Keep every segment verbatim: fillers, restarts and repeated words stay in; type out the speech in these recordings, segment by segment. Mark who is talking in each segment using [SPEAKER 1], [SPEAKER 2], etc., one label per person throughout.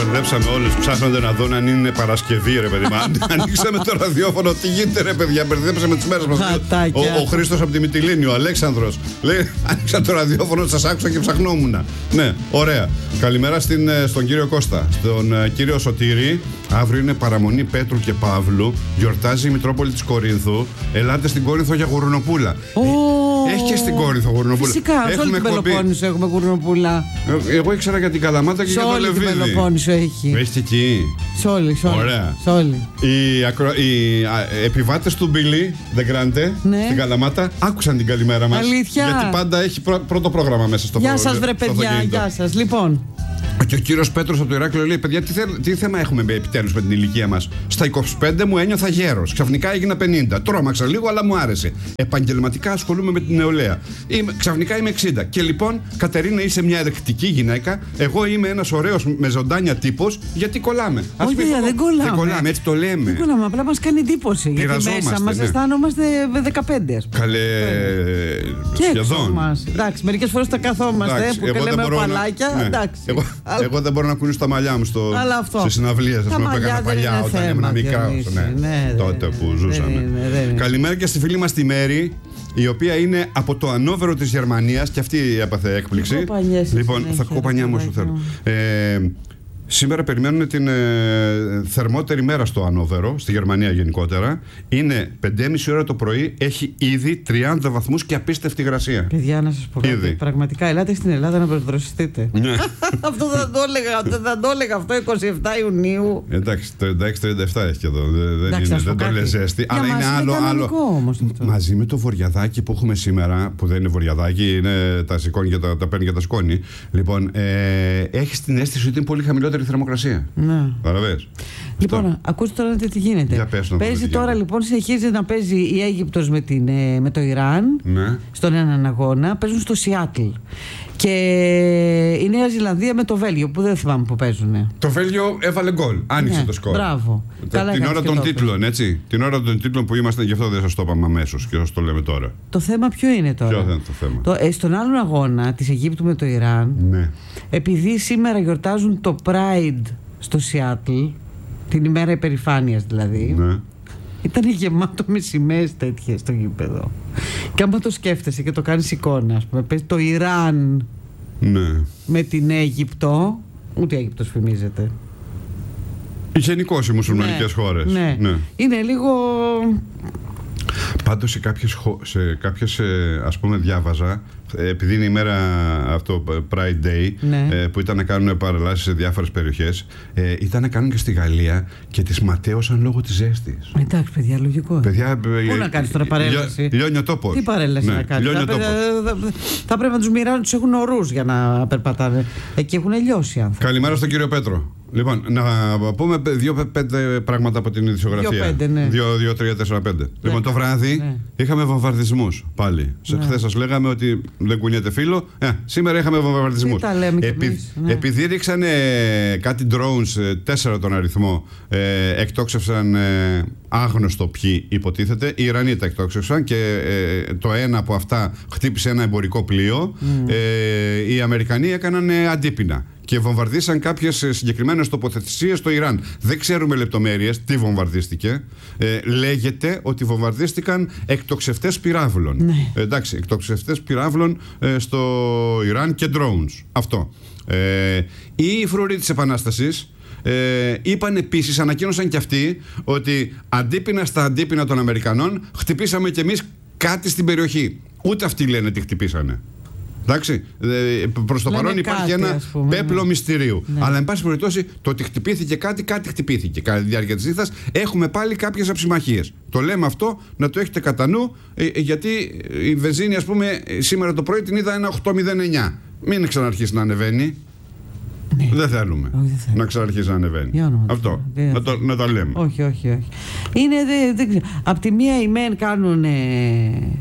[SPEAKER 1] μπερδέψαμε όλους. Ψάχνονται να δουν αν είναι Παρασκευή, ρε παιδί. Ανοίξαμε το ραδιόφωνο. Τι γίνεται, ρε παιδιά, μπερδέψαμε τις μέρες μας. Ο, ο Χρήστος από τη Μυτιλήνη, ο Αλέξανδρος. Λέει, άνοιξα το ραδιόφωνο, σας άκουσα και ψαχνόμουν. Ναι, ωραία. Καλημέρα στην, στον κύριο Κώστα. Στον uh, κύριο Σωτήρη. Αύριο είναι παραμονή Πέτρου και Παύλου. Γιορτάζει η Μητρόπολη της Κορίνθου. Ελάτε στην Κόρινθο για γουρνοπούλα.
[SPEAKER 2] Oh.
[SPEAKER 1] Έχει και στην Κόρινθο γουρνοπούλα.
[SPEAKER 2] Φυσικά, σε όλη την Πελοπόννησο έχουμε γουρνοπούλα.
[SPEAKER 1] Ε, εγώ ήξερα για την Καλαμάτα και
[SPEAKER 2] σε
[SPEAKER 1] για το Λεβίδι.
[SPEAKER 2] Σε όλη την Πελοπόννησο έχει.
[SPEAKER 1] Έχει εκεί.
[SPEAKER 2] Σε όλη, σε όλη.
[SPEAKER 1] Ωραία.
[SPEAKER 2] Σε όλη.
[SPEAKER 1] Οι, ακρο... οι α, επιβάτες του Μπιλί, δεν κράντε,
[SPEAKER 2] ναι.
[SPEAKER 1] στην Καλαμάτα, άκουσαν την καλημέρα μας.
[SPEAKER 2] Αλήθεια.
[SPEAKER 1] Γιατί πάντα έχει πρω... πρώτο πρόγραμμα μέσα στο
[SPEAKER 2] πρόγραμμα.
[SPEAKER 1] Γεια
[SPEAKER 2] σας βρε παιδιά, γεια σας. Λοιπόν.
[SPEAKER 1] Και ο κύριος Πέτρος από το Ηράκλειο λέει: παιδιά, τι, θε, τι θέμα έχουμε επιτέλους με την ηλικία μας. Στα είκοσι πέντε μου ένιωθα γέρος. Ξαφνικά έγινα πενήντα. Τρόμαξα λίγο, αλλά μου άρεσε. Επαγγελματικά ασχολούμαι με την νεολαία. Είμαι, ξαφνικά είμαι εξήντα. Και λοιπόν, Κατερίνα, είσαι μια ερεκτική γυναίκα. Εγώ είμαι ένας ωραίος με ζωντάνια τύπος. Γιατί κολλάμε.
[SPEAKER 2] Όχι, παιδιά, δεν κολλάμε.
[SPEAKER 1] Δεν κολλάμε, έτσι το λέμε.
[SPEAKER 2] Δεν κολλάμε, απλά μας κάνει εντύπωση. Γιατί μέσα μας ναι. αισθάνομαστε δεκαπέντε, ας πούμε.
[SPEAKER 1] Καλέ.
[SPEAKER 2] Και
[SPEAKER 1] σχεδόν.
[SPEAKER 2] Εντάξει, μερικές φορές τα καθόμαστε εντάξει, που λέμε παλάκια.
[SPEAKER 1] Ναι.
[SPEAKER 2] Εντάξει.
[SPEAKER 1] Εγώ, αλλά... εγώ δεν μπορώ να κουνήσω τα μαλλιά μου στο, σε συναυλίες που έκανα παλιά όταν ήμουν μικρά. Ναι, ναι, τότε που ζούσαμε. Καλημέρα και στη φίλη μας τη Μέρη, η οποία είναι από το ανώβερο της Γερμανίας και αυτή έπαθε έκπληξη. Λοιπόν, θα κοπανιά μου σου θέλω. Σήμερα περιμένουν την ε, θερμότερη μέρα στο Ανόβερο, στη Γερμανία γενικότερα. Είναι πέντε και μισή ώρα το πρωί, έχει ήδη τριάντα βαθμούς και απίστευτη υγρασία.
[SPEAKER 2] Παιδιά, να σας πω κάτι. Πραγματικά, ελάτε στην Ελλάδα να προσδροσιστείτε. Αυτό δεν το έλεγα, δεν το έλεγα αυτό είκοσι επτά Ιουνίου.
[SPEAKER 1] Εντάξει, τριάντα έξι τριάντα επτά έχει και εδώ. Δεν, είναι, δεν το λέει ζέστη. Αλλά είναι άλλο. άλλο. Μαζί με το βορειαδάκι που έχουμε σήμερα, που δεν είναι βορειαδάκι, είναι τα σηκώνει και τα, τα παίρνει και τα σκόνη. Λοιπόν, ε, έχει την αίσθηση ότι είναι πολύ χαμηλότερη η θερμοκρασία.
[SPEAKER 2] Ναι.
[SPEAKER 1] Παραβες.
[SPEAKER 2] Λοιπόν, αυτό. Ακούστε τώρα τι γίνεται.
[SPEAKER 1] Για πες,
[SPEAKER 2] παίζει τώρα γίνεται. Λοιπόν, συνεχίζει να παίζει η Αίγυπτος με, την, με το Ιράν
[SPEAKER 1] ναι.
[SPEAKER 2] στον έναν αγώνα. Παίζουν στο Σιάτλ. Και η Νέα Ζηλανδία με το Βέλγιο, που δεν θυμάμαι που παίζουν.
[SPEAKER 1] Το Βέλγιο έβαλε γκολ. Άνοιξε
[SPEAKER 2] ναι,
[SPEAKER 1] το σκορ.
[SPEAKER 2] Μπράβο.
[SPEAKER 1] Το, Καλά την ώρα των τίτλων, έτσι. Την ώρα των τίτλων που είμαστε, γι' αυτό δεν σας το είπαμε αμέσως και σας το λέμε τώρα.
[SPEAKER 2] Το θέμα ποιο είναι τώρα.
[SPEAKER 1] Ποιο είναι το θέμα.
[SPEAKER 2] Το, ε, στον άλλον αγώνα της Αιγύπτου με το Ιράν,
[SPEAKER 1] ναι.
[SPEAKER 2] επειδή σήμερα γιορτάζουν το Pride στο Σιάτλ, την ημέρα υπερηφάνειας δηλαδή.
[SPEAKER 1] Ναι.
[SPEAKER 2] Ήταν γεμάτο με σημαίες τέτοιες στο γήπεδο. Και άμα το σκέφτεσαι και το κάνεις εικόνα, ας πούμε, πες το Ιράν
[SPEAKER 1] ναι.
[SPEAKER 2] με την Αίγυπτο, ούτε η Αίγυπτος φημίζεται.
[SPEAKER 1] Γενικώς οι μουσουλμανικές
[SPEAKER 2] ναι,
[SPEAKER 1] χώρες.
[SPEAKER 2] Ναι. ναι. Είναι λίγο...
[SPEAKER 1] Πάντως σε κάποιες, σε κάποιες ας πούμε διάβαζα, επειδή είναι η μέρα αυτό Pride Day,
[SPEAKER 2] ναι.
[SPEAKER 1] που ήταν να κάνουν παρελάσεις σε διάφορες περιοχές, ήταν να κάνουν και στη Γαλλία και τις ματέωσαν λόγω της ζέστης.
[SPEAKER 2] Εντάξει παιδιά, λογικό.
[SPEAKER 1] Παιδιά,
[SPEAKER 2] πού να κάνεις τώρα παρέλαση.
[SPEAKER 1] Λιώνει ο τόπος.
[SPEAKER 2] Τι παρέλαση ναι, να κάνεις. Θα, θα, θα, θα πρέπει να τους μοιράζουν, τους έχουν ορούς για να περπατάνε. Εκεί έχουν λιώσει οι άνθρωποι.
[SPEAKER 1] Καλημέρα στον κύριο Πέτρο. Λοιπόν, να πούμε δύο-πέντε πράγματα από την ειδησιογραφία.
[SPEAKER 2] Δύο-πέντε, ναι.
[SPEAKER 1] Δύο, τρία, τέσσερα, πέντε. Λοιπόν, το βράδυ ναι. είχαμε βομβαρδισμούς πάλι. Ναι. Χθες σας λέγαμε ότι δεν κουνιέται φίλο. Ε, σήμερα είχαμε βομβαρδισμούς.
[SPEAKER 2] Επι...
[SPEAKER 1] Ναι. Επειδή ρίξανε κάτι drones, τέσσερα τον αριθμό, ε, εκτόξευσαν ε, άγνωστο ποιοι υποτίθεται. Οι Ιρανοί τα εκτόξευσαν και ε, το ένα από αυτά χτύπησε ένα εμπορικό πλοίο. Mm. Ε, οι Αμερικανοί έκαναν ε, αντίπεινα και βομβαρδίσαν κάποιες συγκεκριμένες τοποθεσίες στο Ιράν. Δεν ξέρουμε λεπτομέρειες τι βομβαρδίστηκε. Ε, λέγεται ότι βομβαρδίστηκαν εκτοξευτές πυράβλων.
[SPEAKER 2] Ναι.
[SPEAKER 1] Ε, εντάξει, εκτοξευτές πυράβλων ε, στο Ιράν και drones. Αυτό. Ε, οι φρουροί της Επανάστασης ε, είπαν επίσης, ανακοίνωσαν και αυτοί, ότι αντίπεινα στα αντίπεινα των Αμερικανών χτυπήσαμε κι εμείς κάτι στην περιοχή. Ούτε αυτοί λένε τι χτυπήσανε. Εντάξει, προς το Λένε παρόν υπάρχει κάτι, ένα πούμε, πέπλο ναι. μυστηρίου. Ναι. Αλλά, εν πάση περιπτώσει, το ότι χτυπήθηκε κάτι, κάτι χτυπήθηκε. Κατά τη διάρκεια της νύχτας έχουμε πάλι κάποιες αψημαχίες. Το λέμε αυτό, να το έχετε κατά νου, ε, γιατί η βενζίνη, ας πούμε, σήμερα το πρωί την είδα ένα οκτώ μηδέν εννιά. Μην ξαναρχίσει να ανεβαίνει. Ναι. Δεν θέλουμε όχι, δεν θέλουμε. να ξαναρχίσει να ανεβαίνει. Αυτό. Δεν να, το, να το λέμε.
[SPEAKER 2] Όχι, όχι, όχι. Είναι, δεν, δεν ξέρω. Απ' τη μία οι μεν κάνουν. Ε...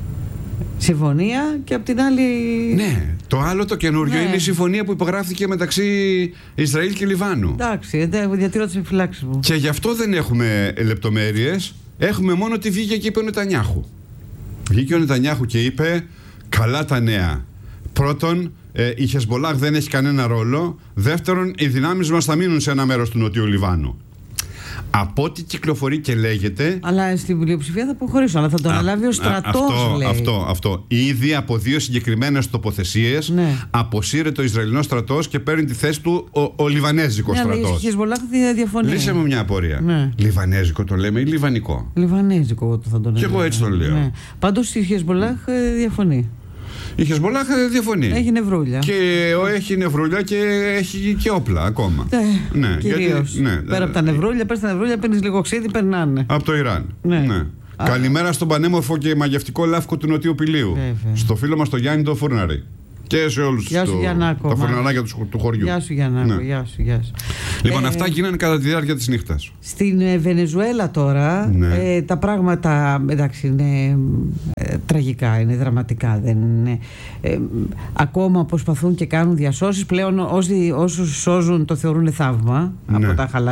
[SPEAKER 2] συμφωνία και απ' την άλλη.
[SPEAKER 1] Ναι, το άλλο το καινούριο ναι. είναι η συμφωνία που υπογράφηκε μεταξύ Ισραήλ και Λιβάνου.
[SPEAKER 2] Εντάξει, διατηρώ τις επιφυλάξεις μου.
[SPEAKER 1] Και γι' αυτό δεν έχουμε λεπτομέρειες. Έχουμε μόνο τι βγήκε και είπε ο Νετανιάχου. Βγήκε ο Νετανιάχου και είπε: καλά τα νέα. πρώτον, ε, η Χεσμολάχ δεν έχει κανένα ρόλο. Δεύτερον, οι δυνάμεις μας θα μείνουν σε ένα μέρος του Νοτιού Λιβάνου. Από ό,τι κυκλοφορεί και λέγεται.
[SPEAKER 2] Αλλά στην πλειοψηφία θα αποχωρήσω. Αλλά θα το αναλάβει ο στρατός.
[SPEAKER 1] Αυτό,
[SPEAKER 2] λέει.
[SPEAKER 1] αυτό, αυτό. Ήδη από δύο συγκεκριμένες τοποθεσίες
[SPEAKER 2] ναι.
[SPEAKER 1] αποσύρεται ο Ισραηλινός στρατός και παίρνει τη θέση του ο, ο Λιβανέζικος
[SPEAKER 2] ναι,
[SPEAKER 1] στρατός.
[SPEAKER 2] Η Χεσμολάχ διαφωνεί.
[SPEAKER 1] Λύσε μου μια απορία.
[SPEAKER 2] Ναι.
[SPEAKER 1] Λιβανέζικο το λέμε ή λιβανικό?
[SPEAKER 2] Λιβανέζικο θα τον
[SPEAKER 1] Και εγώ έτσι το λέω. Ναι.
[SPEAKER 2] Πάντως η Χεσμολάχ διαφωνεί.
[SPEAKER 1] Η Χεσμολάχ διαφωνεί.
[SPEAKER 2] Έχει νευρούλια.
[SPEAKER 1] Και έχει νευρούλια και έχει και όπλα ακόμα.
[SPEAKER 2] Ε, ναι, κυρίως. Γιατί, ναι, Πέρα από τα νευρούλια, πες τα νευρούλια, παίρνεις λίγο ξύδι, περνάνε.
[SPEAKER 1] Από το Ιράν.
[SPEAKER 2] Ναι.
[SPEAKER 1] ναι. Καλημέρα στον πανέμορφο και μαγευτικό λάφκο του Νοτιού Πηλίου.
[SPEAKER 2] Βέβαια.
[SPEAKER 1] Στο φίλο μας το Γιάννη το Φούρναρη. Και σε όλους
[SPEAKER 2] γεια σου, το...
[SPEAKER 1] τα φουρναράκια του, του χωριού.
[SPEAKER 2] Γεια σου Γιάννακο, ναι. γεια σου, γεια σου.
[SPEAKER 1] Λοιπόν, ε, αυτά γίνανε κατά τη διάρκεια της νύχτας.
[SPEAKER 2] Στην ε, Βενεζουέλα τώρα ναι. ε, τα πράγματα εντάξει, είναι ε, τραγικά, είναι δραματικά. Δεν είναι, ε, ακόμα προσπαθούν και κάνουν διασώσεις. Πλέον όσοι, όσους σώζουν το θεωρούν θαύμα ναι. από τα χαλά.